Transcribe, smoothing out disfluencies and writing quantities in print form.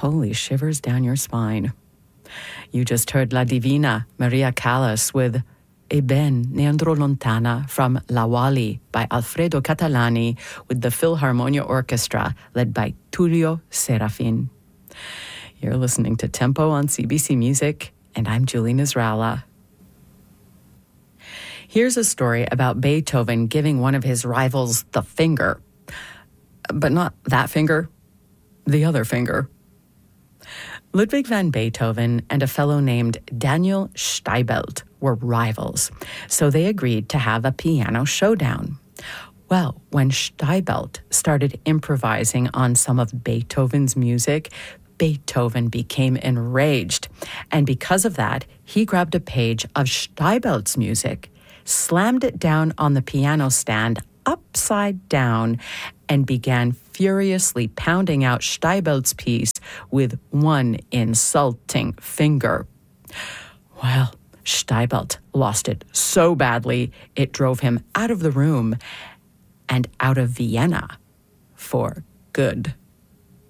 Holy shivers down your spine. You just heard La Divina, Maria Callas, with E ben ne andrò lontana from La Wally by Alfredo Catalani with the Philharmonia Orchestra led by Tullio Serafin. You're listening to Tempo on CBC Music, and I'm Julie Nisralla. Here's a story about Beethoven giving one of his rivals the finger. But not that finger, the other finger. Ludwig van Beethoven and a fellow named Daniel Steibelt were rivals, so they agreed to have a piano showdown. Well, when Steibelt started improvising on some of Beethoven's music, Beethoven became enraged, and because of that, he grabbed a page of Steibelt's music, slammed it down on the piano stand upside down, and began furiously pounding out Steibelt's piece with one insulting finger. Well, Steibelt lost it so badly, it drove him out of the room and out of Vienna for good.